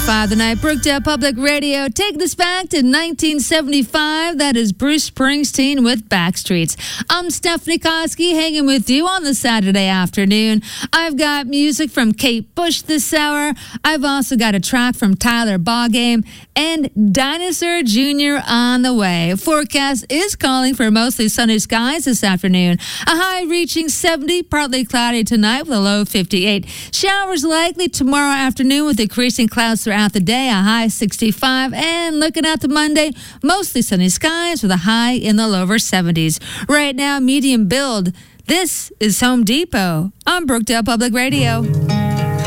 5 tonight. Brookdale Public Radio. Take this back to 1975. That is Bruce Springsteen with Backstreets. I'm Stephanie Koski, hanging with you on the Saturday afternoon. I've got music from Kate Bush this hour. I've also got a track from Tyler Bogame and Dinosaur Jr. on the way. Forecast is calling for mostly sunny skies this afternoon. A high reaching 70, partly cloudy tonight with a low 58. Showers likely tomorrow afternoon with increasing clouds throughout the day, a high 65. And looking out to Monday, mostly sunny skies with a high in the lower 70s. Right now, medium build. This is Home Depot on Brookdale Public Radio.